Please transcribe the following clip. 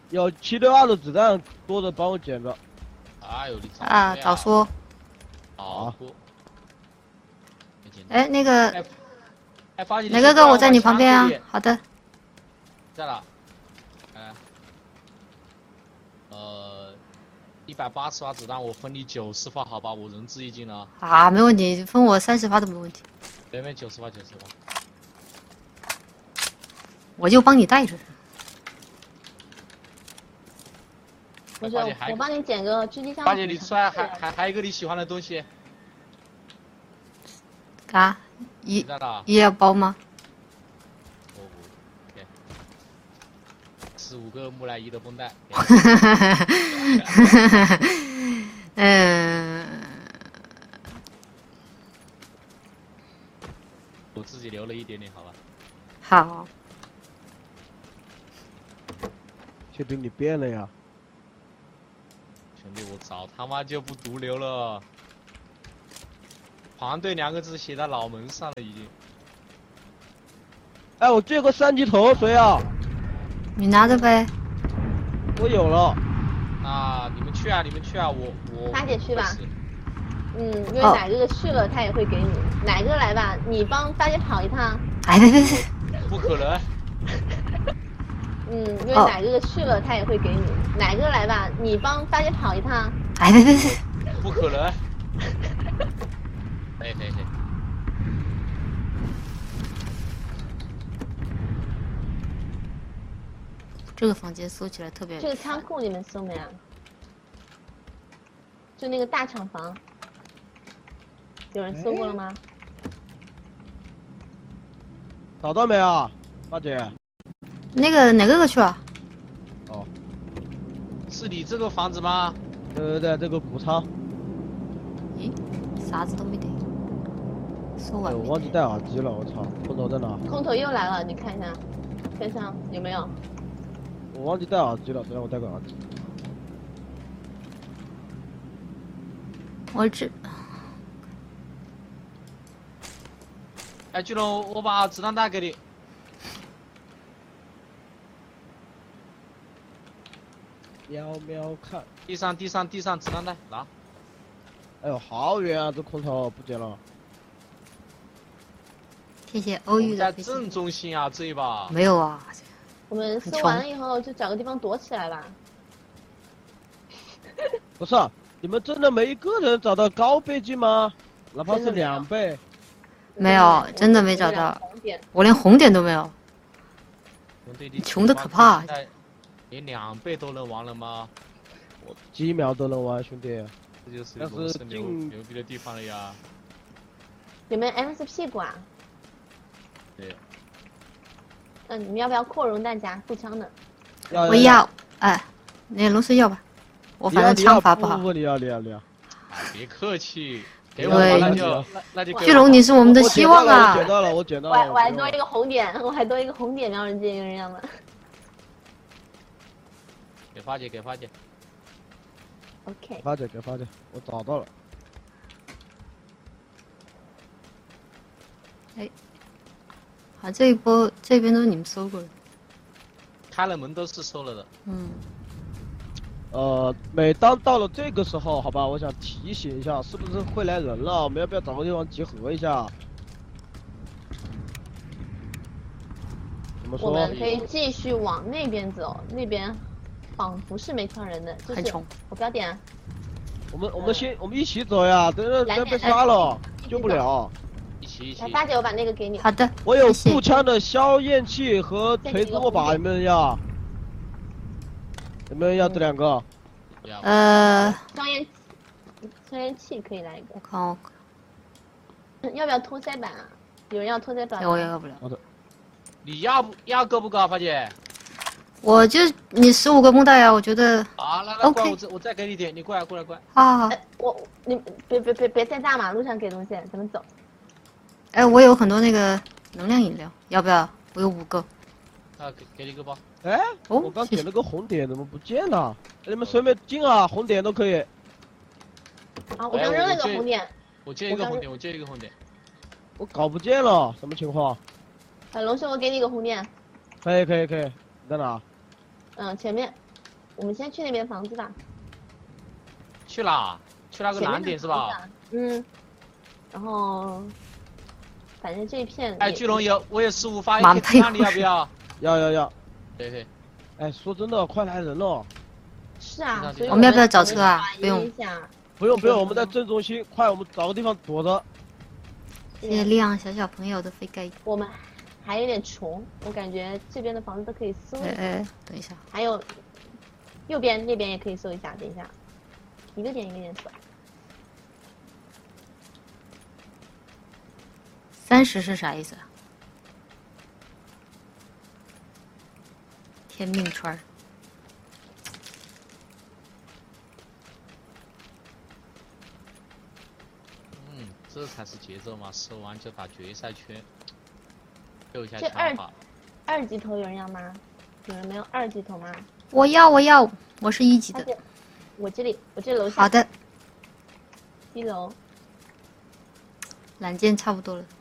有762的子弹，多的帮我捡着。 哎呦，你早啊，早说。 好。 哎，那个， 哎，发现哪个哥，我在你旁边啊。好的。 在哪？180发子弹，我分你90发，好吧？我仁至义尽了。 啊，没问题，分我30发都没问题。 没90发，90发。 我就帮你带着。 不是，我帮你捡个狙击枪。 八姐，你出来还有一个你喜欢的东西。 啊？医药包吗？ 哦，15个木乃伊的绷带。我自己留了一点点，好吧。 好。 确定你变了呀？ 兄弟，我早他妈就不毒瘤了。团队2个字写在脑门上了，已经。 哎，我这个3级头谁啊？ 你拿着呗。 我有了。 那你们去啊，我。 八姐去吧。因为哪个去了，他也会给你。哪个来吧，你帮八姐跑一趟。 哎，别。 不可能。 因为哪个去了，他也会给你。哪个来吧，你帮八姐跑一趟。 哎，别。 不可能。可以。 这个房间搜起来特别。 这个仓库你们搜没啊？就那个大厂房，有人搜过了吗？ 找到没啊，八姐？ 那个哪个去了？ 哦， 是你这个房子吗？ 对，这个谷仓。 咦，啥子都没得。搜完。 我忘记带耳机了，我操！空投在哪？ 空投又来了，你看一下，边上有没有？ 我忘记带耳机了，等下我带个耳机。 我这。 哎，巨龙，我把子弹带给你。 瞄瞄看， 地上，子弹袋拿。 哎呦，好远啊！这空投不捡了。 谢谢欧玉的。 在正中心啊，这一把。 没有啊。 我们搜完了以后就找个地方躲起来吧。 不是，你们真的没一个人找到高倍镜吗？哪怕是2倍。 没有，真的没找到。我连红点都没有。穷的可怕。 连2倍都能玩了吗？ 我几秒都能玩，兄弟。 这就是罗森牛逼的地方了呀。 有没有 MSP 过啊？ 对。 你们要不要扩容弹夹步枪的？ 我要。哎，那龙石要吧？我反正枪法不好。 你要。 别客气，给我吧，那就。 巨龙，你是我们的希望啊！ 我捡到了。 我还多一个红点，瞄人见人样的。 给花姐。 OK。 给花姐，我找到了。 哎。啊，这一波这边都是你们搜过的。 开了门都是收了的。 每当到了这个时候，好吧，我想提醒一下，是不是会来人了？我们要不要找个地方集合一下？怎么说？ 我们可以继续往那边走，那边仿佛是没枪人的，就是我标点。 我们一起走呀，等着被杀了，救不了。 一起。 来，八姐，我把那个给你。 好的。 我有步枪的消焰器和锤子握把，有没有人要？有没有人要这2个？ 消焰器可以来一个。 我看。 要不要拖塞板啊？有人要拖塞板？ 我也要不了。 好的。 你要够不够啊，八姐？ 我就你15个绷带呀，我觉得。 啊，那 OK， 我再给你点，你过来。 好。 你别在大马路上给东西，咱们走。 哎，我有很多那个能量饮料，要不要？我有5个。 给你个包。 哎，我刚捡了个红点，怎么不见了？你们随便进啊，红点都可以。 啊，我刚扔了个红点。 我接一个红点。 我搞不见了，什么情况？ 龙兄，我给你一个红点。 可以，你在哪？ 前面。 我们先去那边房子吧。 去哪？去那个蓝点是吧？ 嗯。然后，反正这一片。 哎，巨龙我有15发 AK， 看你要不要？ 要。 对。 哎，说真的，快来人了。 是啊，所以我们要不要找车啊？不用。 不用，我们在正中心，快，我们找个地方躲着。 谢谢亮小朋友的飞盖。 我们还有点穷，我感觉这边的房子都可以搜。 等一下。 还有，右边那边也可以搜一下，等一下，一个点一个点搜。 30是啥意思啊？天命川。 这才是节奏嘛！收完就打决赛圈，救一下这枪法。 二级头有人要吗？有人没有2级头吗？ 我要，我是1级的。 我这楼下。 好的。 1楼。 蓝剑差不多了。